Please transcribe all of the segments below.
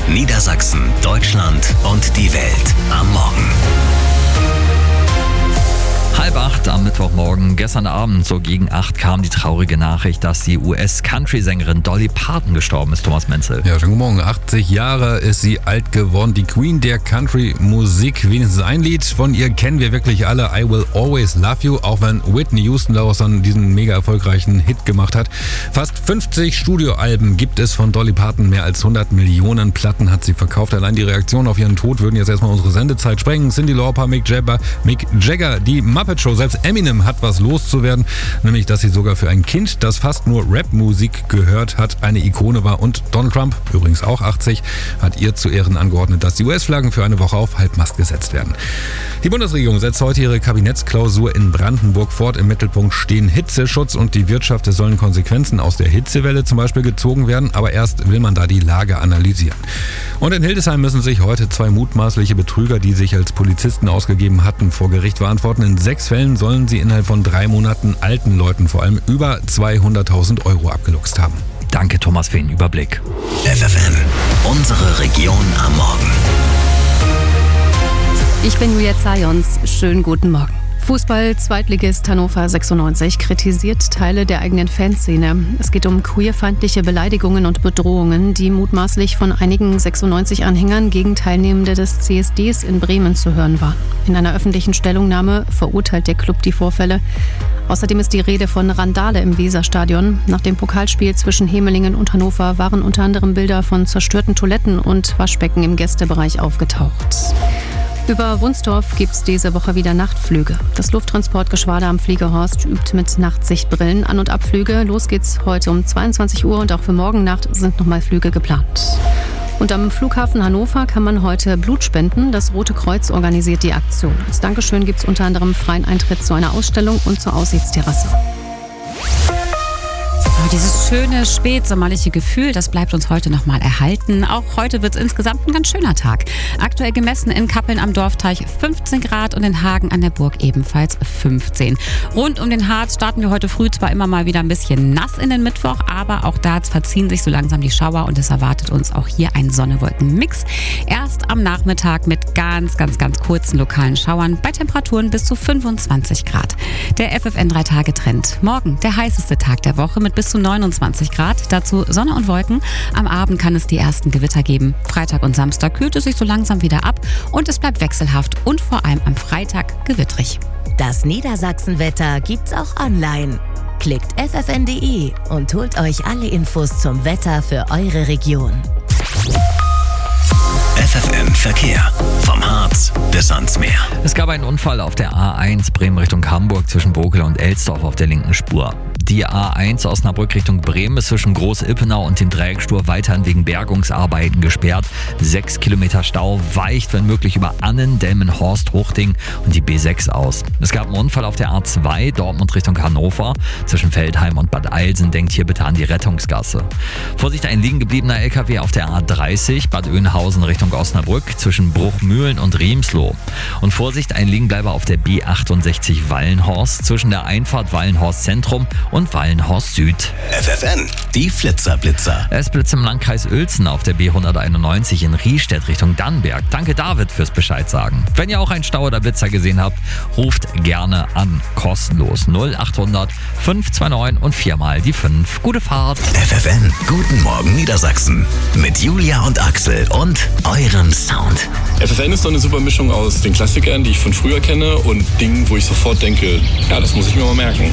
Niedersachsen, Deutschland und die Welt am Morgen. 7:30 am Mittwochmorgen. Gestern Abend, so gegen 8, kam die traurige Nachricht, dass die US-Country-Sängerin Dolly Parton gestorben ist. Thomas Menzel. Ja, schönen guten Morgen. 80 Jahre ist sie alt geworden. Die Queen der Country-Musik. Wenigstens ein Lied von ihr kennen wir wirklich alle. I Will Always Love You. Auch wenn Whitney Houston daraus dann diesen mega erfolgreichen Hit gemacht hat. Fast 50 Studioalben gibt es von Dolly Parton. Mehr als 100 Millionen Platten hat sie verkauft. Allein die Reaktionen auf ihren Tod würden jetzt erstmal unsere Sendezeit sprengen. Cyndi Lauper, Mick Jagger, die Muppet Show. Selbst Eminem hat was loszuwerden, nämlich dass sie sogar für ein Kind, das fast nur Rap-Musik gehört hat, eine Ikone war. Und Donald Trump, übrigens auch 80, hat ihr zu Ehren angeordnet, dass die US-Flaggen für eine Woche auf Halbmast gesetzt werden. Die Bundesregierung setzt heute ihre Kabinettsklausur in Brandenburg fort. Im Mittelpunkt stehen Hitzeschutz und die Wirtschaft. Es sollen Konsequenzen aus der Hitzewelle zum Beispiel gezogen werden, aber erst will man da die Lage analysieren. Und in Hildesheim müssen sich heute 2 mutmaßliche Betrüger, die sich als Polizisten ausgegeben hatten, vor Gericht verantworten. In 6 Fällen sollen sie innerhalb von 3 Monaten alten Leuten vor allem über 200.000 € abgeluchst haben. Danke, Thomas, für den Überblick. FFN, unsere Region am Morgen. Ich bin Julia Zajons. Schönen guten Morgen. Fußball-Zweitligist Hannover 96 kritisiert Teile der eigenen Fanszene. Es geht um queerfeindliche Beleidigungen und Bedrohungen, die mutmaßlich von einigen 96-Anhängern gegen Teilnehmende des CSDs in Bremen zu hören waren. In einer öffentlichen Stellungnahme verurteilt der Club die Vorfälle. Außerdem ist die Rede von Randale im Weserstadion. Nach dem Pokalspiel zwischen Hemelingen und Hannover waren unter anderem Bilder von zerstörten Toiletten und Waschbecken im Gästebereich aufgetaucht. Über Wunstorf gibt es diese Woche wieder Nachtflüge. Das Lufttransportgeschwader am Fliegerhorst übt mit Nachtsichtbrillen An- und Abflüge. Los geht's heute um 22 Uhr und auch für morgen Nacht sind nochmal Flüge geplant. Und am Flughafen Hannover kann man heute Blut spenden. Das Rote Kreuz organisiert die Aktion. Als Dankeschön gibt es unter anderem freien Eintritt zu einer Ausstellung und zur Aussichtsterrasse. Dieses schöne, spätsommerliche Gefühl, das bleibt uns heute nochmal erhalten. Auch heute wird es insgesamt ein ganz schöner Tag. Aktuell gemessen in Kappeln am Dorfteich 15 Grad und in Hagen an der Burg ebenfalls 15. Rund um den Harz starten wir heute früh zwar immer mal wieder ein bisschen nass in den Mittwoch, aber auch da verziehen sich so langsam die Schauer und es erwartet uns auch hier ein Sonne-Wolken-Mix. Erst am Nachmittag mit ganz kurzen lokalen Schauern bei Temperaturen bis zu 25 Grad. Der FFN 3-Tage-Trend. Morgen der heißeste Tag der Woche mit bis zu 29 Grad, dazu Sonne und Wolken. Am Abend kann es die ersten Gewitter geben. Freitag und Samstag kühlt es sich so langsam wieder ab und es bleibt wechselhaft und vor allem am Freitag gewittrig. Das Niedersachsenwetter gibt's auch online. Klickt ffn.de und holt euch alle Infos zum Wetter für eure Region. FFN Verkehr. Vom Harz bis ans Meer. Es gab einen Unfall auf der A1 Bremen Richtung Hamburg zwischen Bokel und Elsdorf auf der linken Spur. Die A1 Osnabrück Richtung Bremen ist zwischen Groß-Ilpenau und dem Dreiecksspur weiterhin wegen Bergungsarbeiten gesperrt. 6 Kilometer Stau, weicht wenn möglich über Annen, Delmenhorst, Huchting und die B6 aus. Es gab einen Unfall auf der A2 Dortmund Richtung Hannover zwischen Feldheim und Bad Eilsen. Denkt hier bitte an die Rettungsgasse. Vorsicht, ein liegen gebliebener LKW auf der A30 Bad Oeynhausen Richtung Osnabrück zwischen Bruchmühlen und Riemsloh. Und Vorsicht, ein Liegenbleiber auf der B68 Wallenhorst zwischen der Einfahrt Wallenhorst Zentrum und Wallenhorst Süd. FFN, die Flitzer. Es blitzt im Landkreis Uelzen auf der B191 in Riestedt Richtung Dannenberg. Danke David fürs Bescheid sagen. Wenn ihr auch einen Stau oder Blitzer gesehen habt, ruft gerne an. Kostenlos 0800 529 und 4 die 5. Gute Fahrt. FFN, guten Morgen Niedersachsen. Mit Julia und Axel und eurem Sound. FFN ist so eine super Mischung aus den Klassikern, die ich von früher kenne, und Dingen, wo ich sofort denke, ja, das muss ich mir mal merken.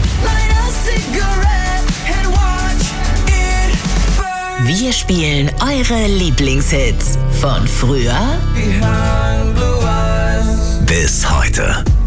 Wir spielen eure Lieblingshits von früher Bis heute.